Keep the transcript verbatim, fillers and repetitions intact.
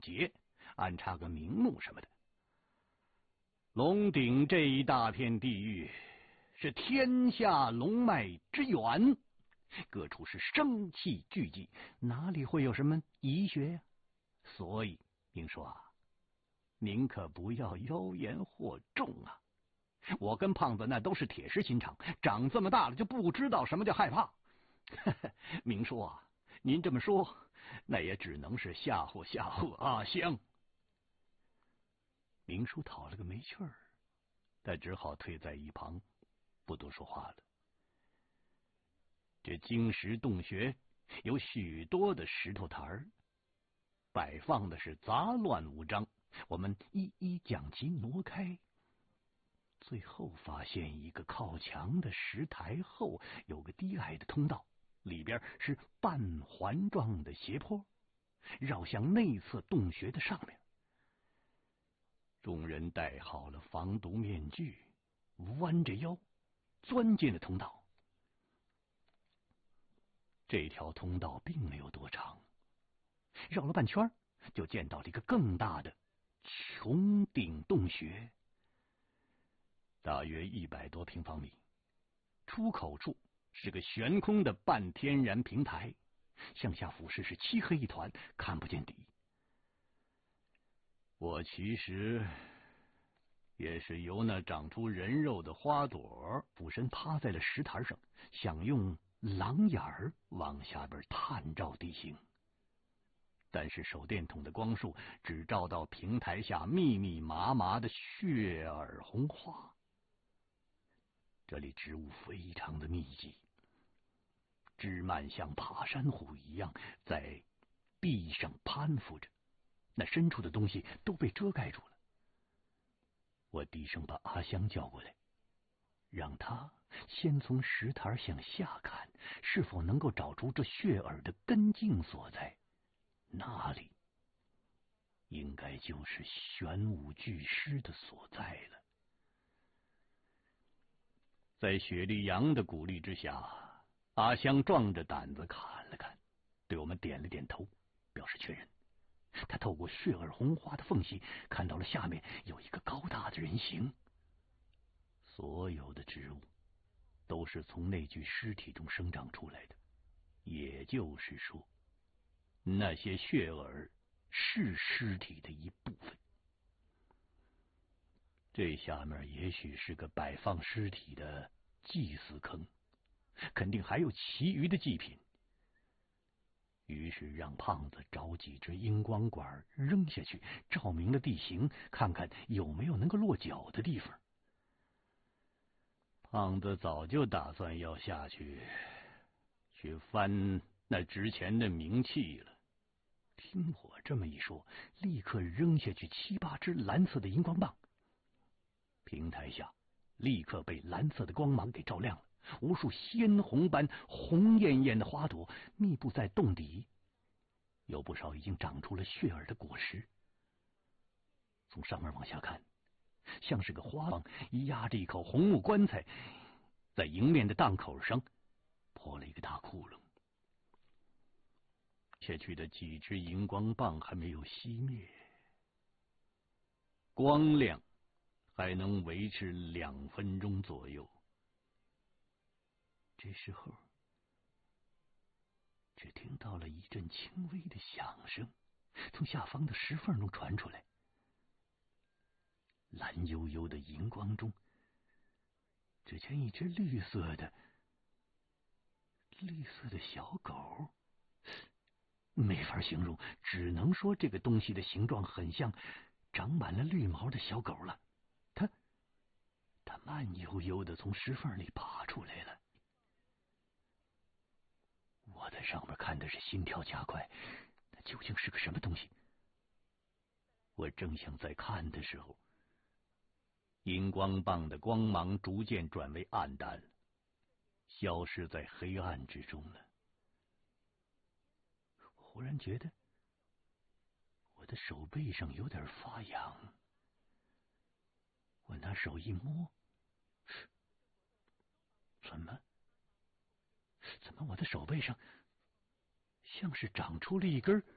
结，安插个名目什么的。龙鼎这一大片地域是天下龙脉之源，各处是生气聚集，哪里会有什么医学呀？所以您说啊，您可不要妖言惑众啊！我跟胖子那都是铁石心肠，长这么大了就不知道什么叫害怕。明叔啊，您这么说，那也只能是吓唬吓唬阿香。明叔讨了个没趣儿，他只好退在一旁，不多说话了。这晶石洞穴有许多的石头台儿，摆放的是杂乱无章，我们一一将其挪开。最后发现一个靠墙的石台后有个低矮的通道，里边是半环状的斜坡，绕向内侧洞穴的上面。众人戴好了防毒面具，弯着腰钻进了通道。这条通道并没有多长，绕了半圈就见到了一个更大的穹顶洞穴，大约一百多平方米。出口处是个悬空的半天然平台，向下俯视是漆黑一团，看不见底。我其实也是由那长出人肉的花朵俯身趴在了石台上，想用狼眼儿往下边探照地形，但是手电筒的光束只照到平台下密密麻麻的血耳红花。这里植物非常的密集，枝蔓像爬山虎一样在壁上攀附着，那深处的东西都被遮盖住了。我低声把阿香叫过来，让他先从石台向下看，是否能够找出这血耳的根茎所在。那里应该就是玄武巨狮的所在了。在雪莉杨的鼓励之下，阿香壮着胆子看了看，对我们点了点头，表示确认。他透过血耳红花的缝隙看到了下面有一个高大的人形。所有的植物都是从那具尸体中生长出来的，也就是说，那些血耳是尸体的一部分。这下面也许是个摆放尸体的祭祀坑，肯定还有其余的祭品。于是让胖子找几只荧光管扔下去，照明了地形，看看有没有能够落脚的地方。胖子早就打算要下去去翻那值钱的冥器了，听我这么一说，立刻扔下去七八只蓝色的荧光棒。平台下立刻被蓝色的光芒给照亮了，无数鲜红般红艳艳的花朵密布在洞底，有不少已经长出了血耳的果实。从上面往下看，像是个花房压着一口红木棺材，在迎面的档口上破了一个大窟窿。下去的几只荧光棒还没有熄灭，光亮还能维持两分钟左右。这时候只听到了一阵轻微的响声从下方的石缝中传出来，蓝幽幽的荧光中，只见一只绿色的绿色的小狗，没法形容，只能说这个东西的形状很像长满了绿毛的小狗了。它它慢悠悠的从石缝里爬出来了。我在上面看的是心跳加快，那究竟是个什么东西？我正想再看的时候，荧光棒的光芒逐渐转为暗淡了，消失在黑暗之中了。忽然觉得我的手背上有点发痒，我拿手一摸，怎么怎么我的手背上像是长出了一根